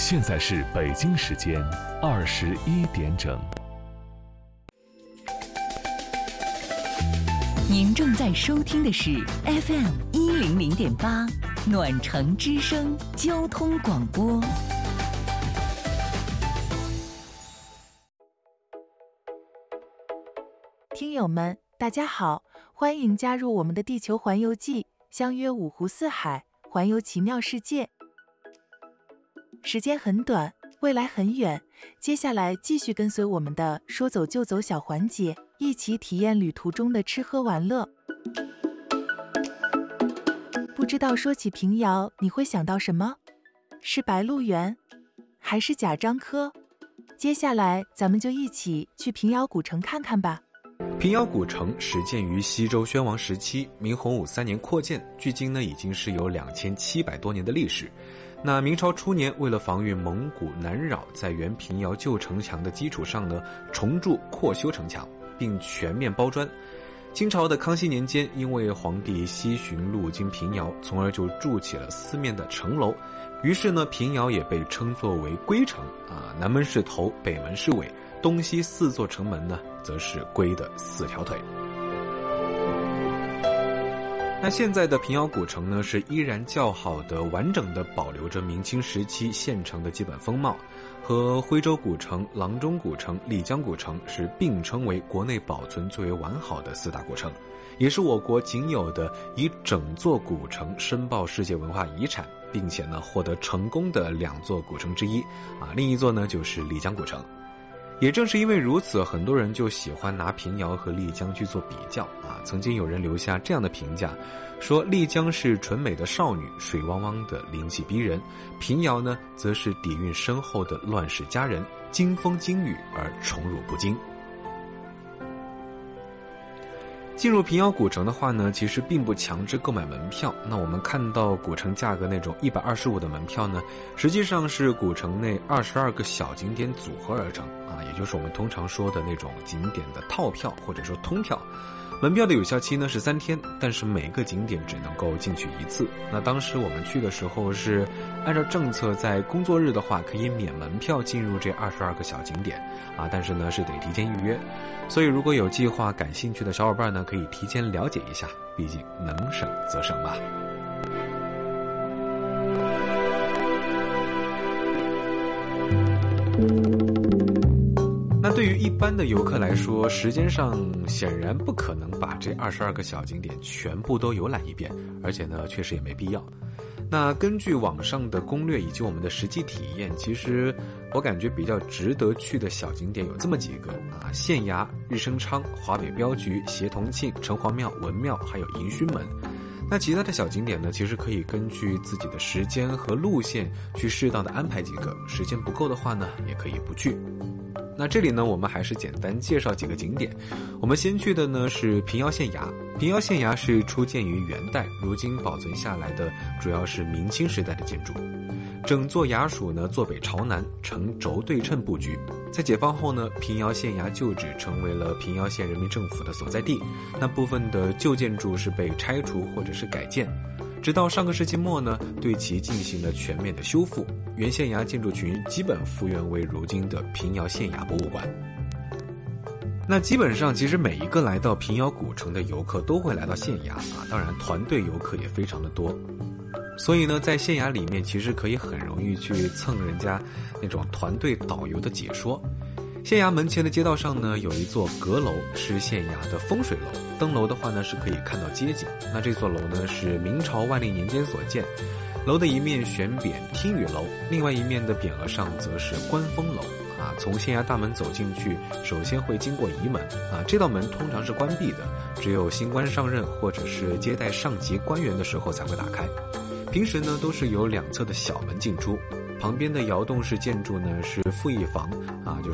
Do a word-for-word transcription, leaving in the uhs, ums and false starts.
现在是北京时间二十一点整。 您正在收听的是 F M 一零零点八暖城之声交通广播。 听友们，大家好，欢迎加入我们的地球环游记，相约五湖四海，环游奇妙世界。时间很短，未来很远，接下来继续跟随我们的说走就走小环节，一起体验旅途中的吃喝玩乐。不知道说起平遥，你会想到什么？是白鹿原，还是贾樟柯？接下来咱们就一起去平遥古城看看吧。 平遥古城始建于西周宣王时期，明洪武三年扩建，距今呢已经是有两千七百多年的历史。那明朝初年，为了防御蒙古南扰，在原平遥旧城墙的基础上呢，重筑扩修城墙，并全面包砖。清朝的康熙年间，因为皇帝西巡路经平遥，从而就筑起了四面的城楼，于是呢，平遥也被称作为龟城啊，南门是头，北门是尾，东西四座城门呢，则是龟的四条腿。那现在的平遥古城呢，是依然较好的、完整的保留着明清时期县城的基本风貌，和徽州古城、阆中古城、丽江古城是并称为国内保存最为完好的四大古城，也是我国仅有的以整座古城申报世界文化遗产，并且呢获得成功的两座古城之一啊，另一座呢就是丽江古城。也正是因为如此，很多人就喜欢拿平遥和丽江去做比较啊。曾经有人留下这样的评价，说丽江是纯美的少女，水汪汪的灵气逼人；平遥呢，则是底蕴深厚的乱世佳人，惊风惊雨而宠辱不惊。进入平遥古城的话呢，其实并不强制购买门票。那我们看到古城价格那种一百二十五的门票呢，实际上是古城内二十二个小景点组合而成啊，也就是我们通常说的那种景点的套票或者说通票。门票的有效期呢是三天，但是每个景点只能够进去一次。那当时我们去的时候是按照政策，在工作日的话可以免门票进入这二十二个小景点啊，但是呢是得提前预约。所以如果有计划感兴趣的小伙伴呢，可以提前了解一下，毕竟能省则省嘛。那对于一般的游客来说，时间上显然不可能把这二十二个小景点全部都游览一遍，而且呢确实也没必要。那根据网上的攻略以及我们的实际体验，其实我感觉比较值得去的小景点有这么几个啊：县衙、日升昌、华北镖局、协同庆、城隍庙、文庙，还有迎勋门。那其他的小景点呢，其实可以根据自己的时间和路线去适当的安排几个，时间不够的话呢，也可以不去。那这里呢，我们还是简单介绍几个景点。我们先去的呢是平遥县衙。平遥县衙是初建于元代，如今保存下来的主要是明清时代的建筑。整座衙署呢坐北朝南，呈轴对称布局。在解放后呢，平遥县衙旧址成为了平遥县人民政府的所在地。那部分的旧建筑是被拆除或者是改建。直到上个世纪末呢，对其进行了全面的修复，原县衙建筑群基本复原为如今的平遥县衙博物馆。那基本上其实每一个来到平遥古城的游客都会来到县衙啊，当然团队游客也非常的多。所以呢，在县衙里面其实可以很容易去蹭人家那种团队导游的解说。县衙门前的街道上呢，有一座阁楼，是县衙的风水楼。登楼的话呢，是可以看到街景。那这座楼呢，是明朝万历年间所建。楼的一面悬匾听雨楼，另外一面的匾额上则是观风楼。啊，从县衙大门走进去，首先会经过仪门啊，这道门通常是关闭的，只有新官上任或者是接待上级官员的时候才会打开。平时呢，都是有两侧的小门进出。旁边的窑洞式建筑呢是复议房啊，就是